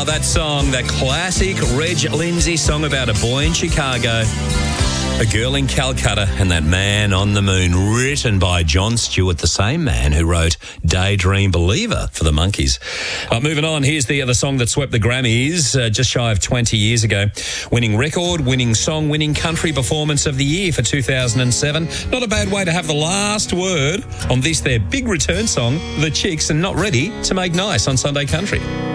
That song, that classic Reg Lindsay song about a boy in Chicago, a girl in Calcutta, and that man on the moon, written by John Stewart, the same man who wrote Daydream Believer for the Monkees. Moving on, here's the song that swept the Grammys just shy of 20 years ago. Winning record, winning song, winning country performance of the year for 2007. Not a bad way to have the last word on this, their big return song, The Chicks, and Not Ready to Make Nice on Sunday Country.